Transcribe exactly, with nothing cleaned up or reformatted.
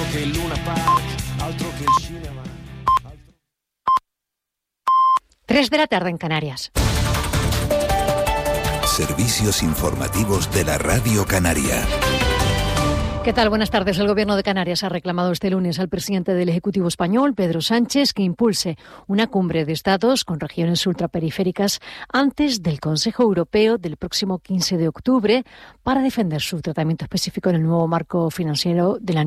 che il Luna Park, altro che il cinema. Altro... Tres de la tarde en Canarias. Servicios informativos de la Radio Canaria. ¿Qué tal? Buenas tardes. El Gobierno de Canarias ha reclamado este lunes al presidente del Ejecutivo español, Pedro Sánchez, que impulse una cumbre de estados con regiones ultraperiféricas antes del Consejo Europeo del próximo quince de octubre para defender su tratamiento específico en el nuevo marco financiero de la